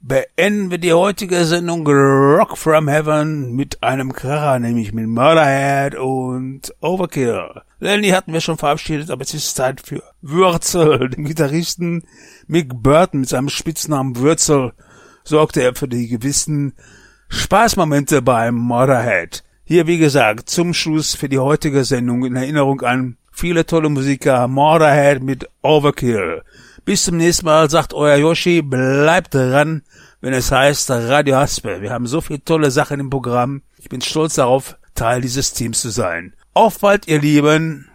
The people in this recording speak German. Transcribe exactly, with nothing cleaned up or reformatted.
beenden wir die heutige Sendung Rock from Heaven mit einem Kracher, nämlich mit Murderhead und Overkill. Lenny hatten wir schon verabschiedet, aber es ist Zeit für Würzel. Den Gitarristen Mick Burton mit seinem Spitznamen Würzel sorgte er für die gewissen Spaßmomente beim Murderhead. Hier, wie gesagt, zum Schluss für die heutige Sendung in Erinnerung an viele tolle Musiker, Murderhead mit Overkill. Bis zum nächsten Mal, sagt euer Yoshi, bleibt dran, wenn es heißt Radio Haspel. Wir haben so viele tolle Sachen im Programm. Ich bin stolz darauf, Teil dieses Teams zu sein. Auf bald, ihr Lieben.